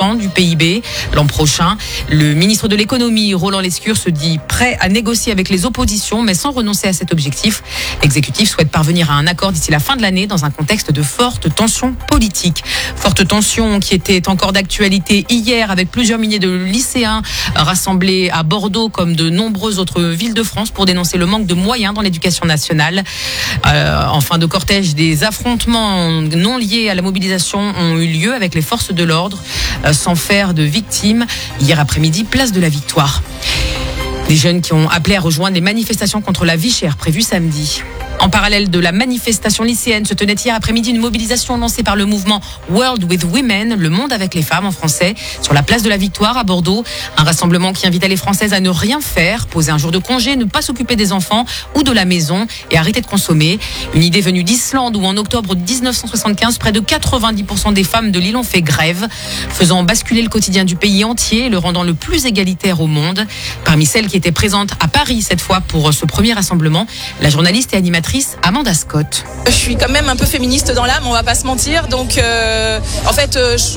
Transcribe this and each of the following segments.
2% du PIB l'an prochain. Le ministre de l'économie, Roland Lescure, se dit prêt à négocier avec les oppositions, mais sans renoncer à cet objectif. L'exécutif souhaite parvenir à un accord d'ici la fin de l'année dans un contexte de forte tension politique. Forte tension qui était encore d'actualité hier avec plusieurs milliers de lycéens rassemblés à Bordeaux comme de nombreuses autres villes de France pour dénoncer le manque de moyens dans l'éducation nationale. En fin de cortège, des affrontements non liés à la mobilisation ont eu lieu avec les forces de l'ordre sans faire de victimes. Hier après-midi, place de la Victoire. Des jeunes qui ont appelé à rejoindre les manifestations contre la vie chère prévues samedi. En parallèle de la manifestation lycéenne, se tenait hier après-midi une mobilisation lancée par le mouvement World with Women, le monde avec les femmes en français, sur la place de la Victoire à Bordeaux. Un rassemblement qui invitait les Françaises à ne rien faire, poser un jour de congé, ne pas s'occuper des enfants ou de la maison et arrêter de consommer. Une idée venue d'Islande où en octobre 1975, près de 90% des femmes de l'île ont fait grève, faisant basculer le quotidien du pays entier et le rendant le plus égalitaire au monde. Parmi celles qui étaient présentes à Paris cette fois pour ce premier rassemblement, la journaliste et animatrice Amanda Scott. Je suis quand même un peu féministe dans l'âme, on va pas se mentir. Donc en fait,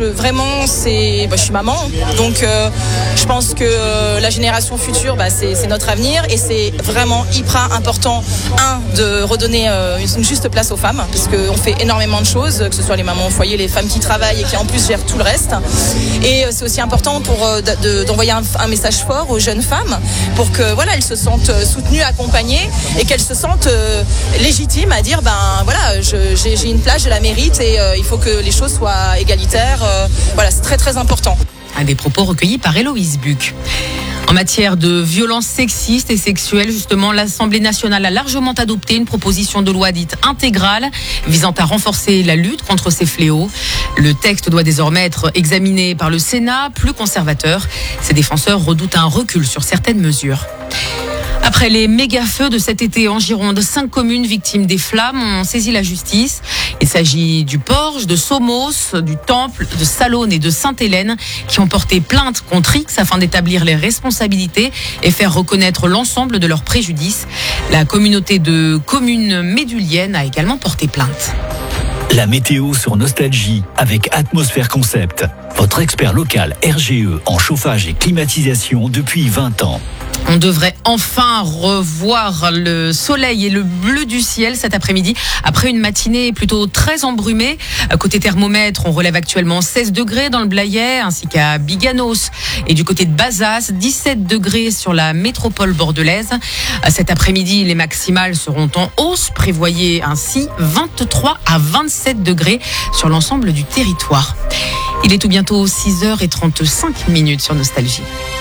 je suis maman. Donc je pense que la génération future, c'est notre avenir et c'est vraiment hyper important, de redonner une juste place aux femmes, parce qu'on fait énormément de choses, que ce soit les mamans au foyer, les femmes qui travaillent et qui en plus gèrent tout le reste. Et c'est aussi important d'envoyer un message fort aux jeunes femmes pour que elles se sentent soutenues, accompagnées et qu'elles se sentent légitime à dire j'ai une place, je la mérite et il faut que les choses soient égalitaires. C'est très très important. Un des propos recueillis par Héloïse Buc. En matière de violences sexistes et sexuelles, justement, l'Assemblée nationale a largement adopté une proposition de loi dite intégrale visant à renforcer la lutte contre ces fléaux. Le texte doit désormais être examiné par le Sénat, plus conservateur. Ses défenseurs redoutent un recul sur certaines mesures. Après les méga-feux de cet été en Gironde, 5 communes victimes des flammes ont saisi la justice. Il s'agit du Porge, de Somos, du Temple, de Salonne et de Sainte-Hélène qui ont porté plainte contre X afin d'établir les responsabilités et faire reconnaître l'ensemble de leurs préjudices. La communauté de communes méduliennes a également porté plainte. La météo sur Nostalgie avec Atmosphère Concept, votre expert local RGE en chauffage et climatisation depuis 20 ans. On devrait enfin revoir le soleil et le bleu du ciel cet après-midi, après une matinée plutôt très embrumée. Côté thermomètre, on relève actuellement 16 degrés dans le Blayais, ainsi qu'à Biganos. Et du côté de Bazas, 17 degrés sur la métropole bordelaise. Cet après-midi, les maximales seront en hausse. Prévoyez ainsi 23 à 27 degrés sur l'ensemble du territoire. Il est tout bientôt 6h35 sur Nostalgie.